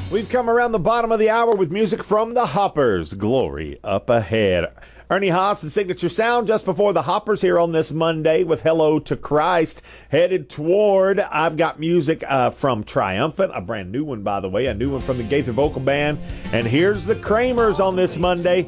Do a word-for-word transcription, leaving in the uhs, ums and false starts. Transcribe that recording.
We've come around the bottom of the hour with music from the Hoppers. Glory up ahead. Ernie Haas and Signature Sound just before the Hoppers here on this Monday with Hello to Christ. Headed toward, I've got music uh, from Triumphant, a brand new one, by the way, a new one from the Gaither Vocal Band. And here's the Kramers on this Monday.